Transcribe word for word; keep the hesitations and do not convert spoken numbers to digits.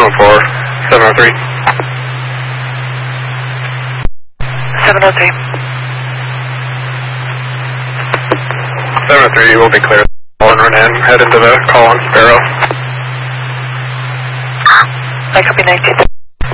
two one four, seven oh three. seven oh three. seven oh three, we'll be clear. Call and run in, head into the call on Sparrow. I copy nineteen.